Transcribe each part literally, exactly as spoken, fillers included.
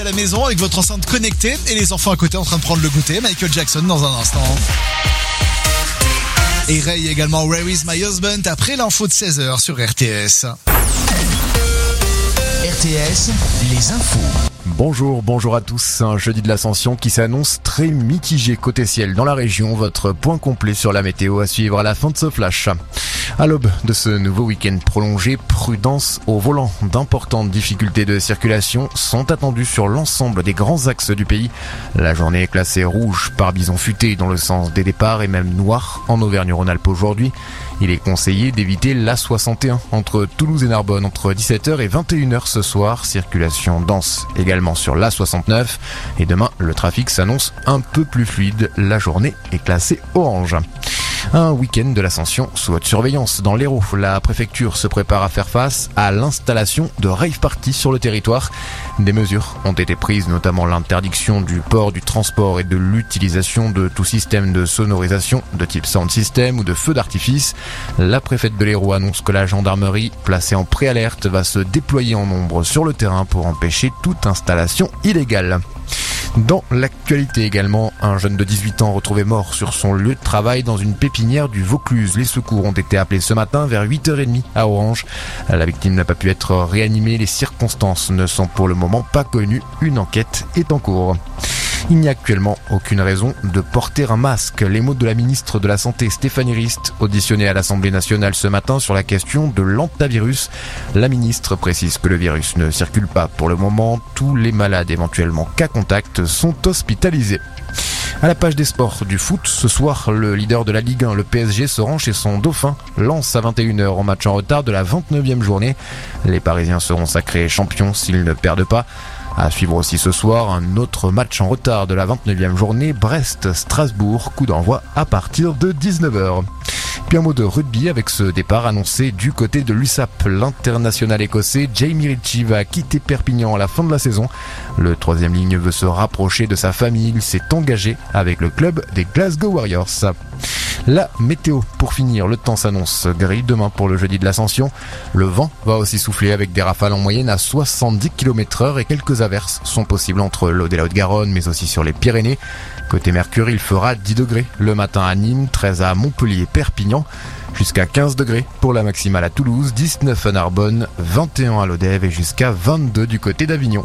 À la maison avec votre enceinte connectée et les enfants à côté en train de prendre le goûter. Michael Jackson dans un instant. Et Ray également, Where is my husband après l'info de seize heures sur R T S. R T S, les infos. Bonjour, bonjour à tous. Un jeudi de l'Ascension qui s'annonce très mitigé côté ciel dans la région. Votre point complet sur la météo à suivre à la fin de ce flash. À l'aube de ce nouveau week-end prolongé, prudence au volant. D'importantes difficultés de circulation sont attendues sur l'ensemble des grands axes du pays. La journée est classée rouge par bison futé dans le sens des départs et même noire en Auvergne-Rhône-Alpes aujourd'hui. Il est conseillé d'éviter l'A soixante et un entre Toulouse et Narbonne entre dix-sept heures et vingt et une heures ce soir. Circulation dense également sur l'A soixante-neuf. Et demain, le trafic s'annonce un peu plus fluide. La journée est classée orange. Un week-end de l'Ascension sous haute surveillance dans l'Hérault. La préfecture se prépare à faire face à l'installation de rave parties sur le territoire. Des mesures ont été prises, notamment l'interdiction du port, du transport et de l'utilisation de tout système de sonorisation de type sound system ou de feux d'artifice. La préfète de l'Hérault annonce que la gendarmerie, placée en préalerte, va se déployer en nombre sur le terrain pour empêcher toute installation illégale. Dans l'actualité également, un jeune de dix-huit ans retrouvé mort sur son lieu de travail dans une pépinière du Vaucluse. Les secours ont été appelés ce matin vers huit heures trente à Orange. La victime n'a pas pu être réanimée. Les circonstances ne sont pour le moment pas connues. Une enquête est en cours. Il n'y a actuellement aucune raison de porter un masque. Les mots de la ministre de la Santé Stéphanie Rist, auditionnée à l'Assemblée nationale ce matin sur la question de l'hantavirus. La ministre précise que le virus ne circule pas pour le moment. Tous les malades éventuellement cas contact sont hospitalisés. À la page des sports du foot, ce soir, le leader de la Ligue un, le P S G, se rend chez son dauphin, Lens à vingt et une heures en match en retard de la vingt-neuvième journée. Les Parisiens seront sacrés champions s'ils ne perdent pas. À suivre aussi ce soir, un autre match en retard de la vingt-neuvième journée, Brest-Strasbourg, coup d'envoi à partir de dix-neuf heures. Puis un mot de rugby avec ce départ annoncé du côté de l'U S A P. L'international écossais Jamie Ritchie va quitter Perpignan à la fin de la saison. Le troisième ligne veut se rapprocher de sa famille. Il s'est engagé avec le club des Glasgow Warriors. La météo, pour finir, le temps s'annonce gris demain pour le jeudi de l'Ascension. Le vent va aussi souffler avec des rafales en moyenne à soixante-dix kilomètres heure et quelques averses sont possibles entre l'Aude et la Haute-Garonne, mais aussi sur les Pyrénées. Côté Mercure, il fera dix degrés le matin à Nîmes, treize à Montpellier, Perpignan, jusqu'à quinze degrés pour la maximale à Toulouse, dix-neuf à Narbonne, vingt et un à l'Odève et jusqu'à vingt-deux du côté d'Avignon.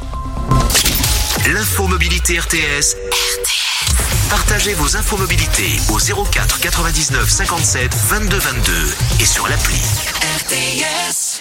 L'infomobilité R T S. Partagez vos infomobilités au zéro quatre quatre-vingt-dix-neuf cinquante-sept vingt-deux vingt-deux et sur l'appli R T S.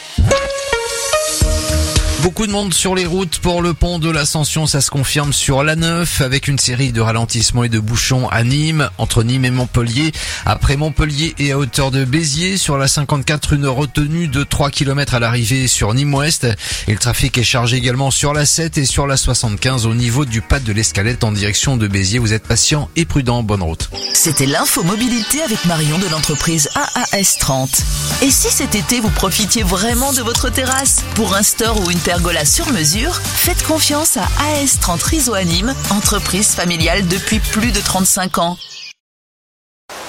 Beaucoup de monde sur les routes pour le pont de l'Ascension, ça se confirme sur l'A neuf avec une série de ralentissements et de bouchons à Nîmes, entre Nîmes et Montpellier. Après Montpellier et à hauteur de Béziers, sur la cinquante-quatre, une retenue de trois kilomètres à l'arrivée sur Nîmes-Ouest. Et le trafic est chargé également sur l'A sept et sur la soixante-quinze au niveau du pas de l'Escalette en direction de Béziers. Vous êtes patient et prudent, bonne route. C'était l'info mobilité avec Marion de l'entreprise A A S trente. Et si cet été vous profitiez vraiment de votre terrasse pour un store ou une pergola sur mesure, faites confiance à A S trente Riso à Nîmes, entreprise familiale depuis plus de trente-cinq ans.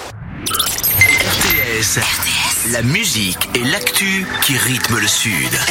R T S, la musique et l'actu qui rythment le Sud.